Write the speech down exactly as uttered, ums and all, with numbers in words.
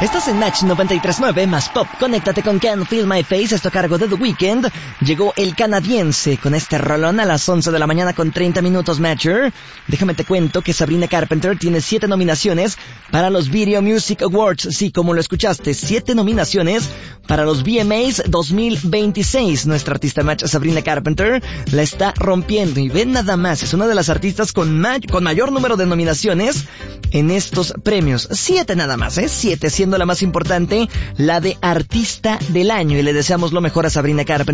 Estás en Match noventa y tres punto nueve más Pop. Conéctate con Can't Feel My Face, esto a cargo de The Weeknd. Llegó el canadiense con este rolón a las once de la mañana con treinta minutos, Matcher. Déjame te cuento que Sabrina Carpenter tiene siete nominaciones para los Video Music Awards. Sí, como lo escuchaste, siete nominaciones para los V M As dos mil veintiséis. Nuestra artista Match, Sabrina Carpenter, la está rompiendo. Y ven nada más, es una de las artistas con, ma- con mayor número de nominaciones en estos premios. Siete nada más, ¿eh? Siete, siendo la más importante la de Artista del Año. Y le deseamos lo mejor a Sabrina Carpenter.